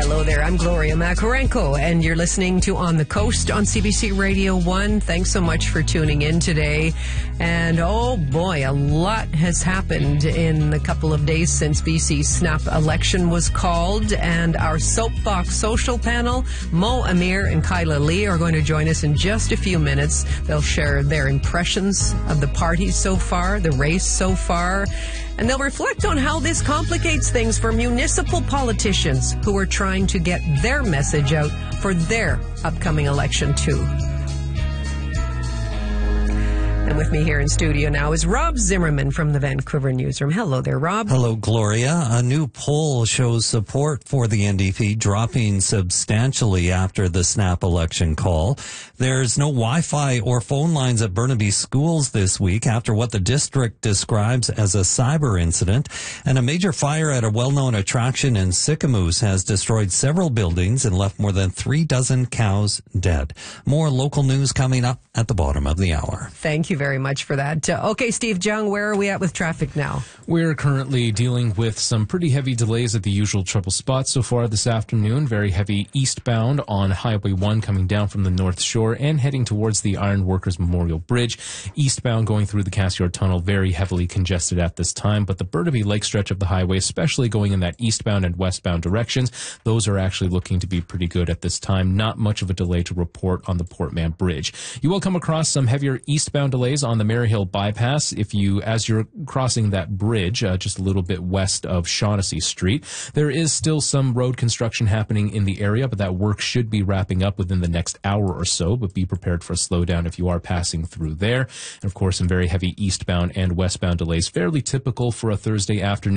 Hello there, I'm Gloria Makarenko, and you're listening to On the Coast on CBC Radio 1. Thanks so much for tuning in today. And oh boy, a lot has happened in the couple of days since BC's snap election was called. And our Soapbox Social panel, Mo Amir and Kyla Lee, are going to join us in just a few minutes. They'll share their impressions of the parties so far, the race so far, and they'll reflect on how this complicates things for municipal politicians who are trying to get their message out for their upcoming election, too. And with me here in studio now is Rob Zimmerman from the Vancouver Newsroom. Hello there, Rob. Hello, Gloria. A new poll shows support for the NDP dropping substantially after the snap election call. There's no Wi-Fi or phone lines at Burnaby schools this week after what the district describes as a cyber incident. And a major fire at a well-known attraction in Sicamous has destroyed several buildings and left more than 36 cows dead. More local news coming up at the bottom of the hour. Thank you very much for that. Okay, Steve Jung, where are we at with traffic now? We're currently dealing with some pretty heavy delays at the usual trouble spots so far this afternoon. Very heavy eastbound on Highway 1 coming down from the North Shore and heading towards the Iron Workers Memorial Bridge. Eastbound going through the Cassiar Tunnel, very heavily congested at this time. But the Burnaby Lake stretch of the highway, especially going in that eastbound and westbound directions, those are actually looking to be pretty good at this time. Not much of a delay to report on the Portman Bridge. You will come across some heavier eastbound delays on the Maryhill bypass as you're crossing that bridge just a little bit west of Shaughnessy Street. There is still some road construction happening in the area, but that work should be wrapping up within the next hour or so, but be prepared for a slowdown if you are passing through there. And of course, some very heavy eastbound and westbound delays, fairly typical for a Thursday afternoon.